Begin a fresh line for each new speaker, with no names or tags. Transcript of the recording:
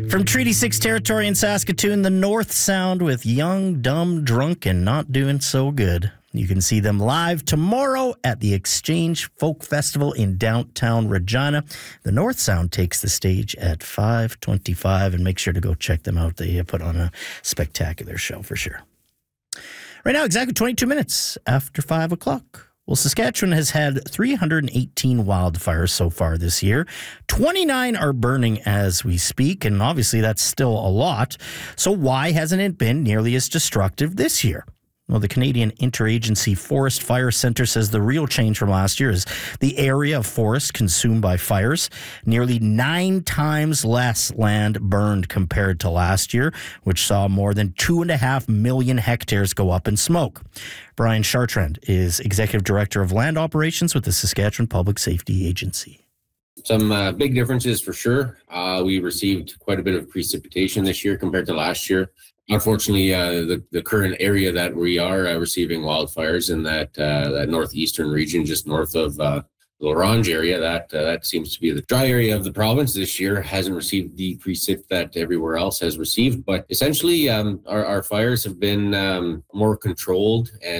From Treaty 6 territory in Saskatoon, the North Sound with Young, Dumb, Drunk, and Not Doing So Good. You can see them live tomorrow at the Exchange Folk Festival in downtown Regina. The North Sound takes the stage at 5:25, and make sure to go check them out. They put on a spectacular show for sure. Right now, exactly 22 minutes after 5 o'clock. Well, Saskatchewan has had 318 wildfires so far this year. 29 are burning as we speak, and obviously that's still a lot. So why hasn't it been nearly as destructive this year? Well, the Canadian Interagency Forest Fire Centre says the real change from last year is the area of forest consumed by fires. Nearly 9 times less land burned compared to last year, which saw more than 2.5 million hectares go up in smoke. Brian Chartrand is Executive Director of Land Operations with the Saskatchewan Public Safety Agency.
Some big differences for sure. We received quite a bit of precipitation this year compared to last year. Unfortunately, the current area that we are receiving wildfires in that northeastern region, just north of the L'Orange area, that seems to be the dry area of the province this year, hasn't received the precip that everywhere else has received. But essentially, our fires have been more controlled and